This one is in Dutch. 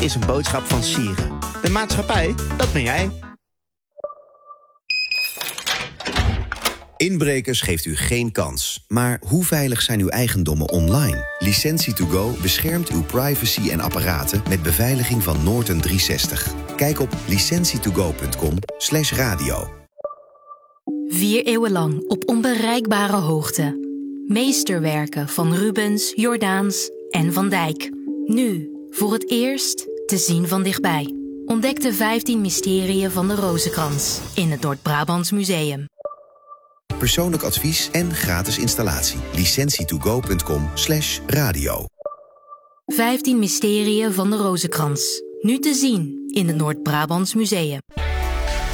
is een boodschap van Sieren. De maatschappij, dat ben jij. Inbrekers geeft u geen kans. Maar hoe veilig zijn uw eigendommen online? Licentie2Go beschermt uw privacy en apparaten met beveiliging van Norton 360. Kijk op licentietogo.com/radio. 4 eeuwen lang op onbereikbare hoogte. Meesterwerken van Rubens, Jordaens en Van Dijk. Nu, voor het eerst, te zien van dichtbij. Ontdek de 15 mysterieën van de Rozenkrans in het Noord-Brabants Museum. Persoonlijk advies en gratis installatie. licentietogo.com/radio. 15 mysterieën van de Rozenkrans. Nu te zien in het Noord-Brabants Museum.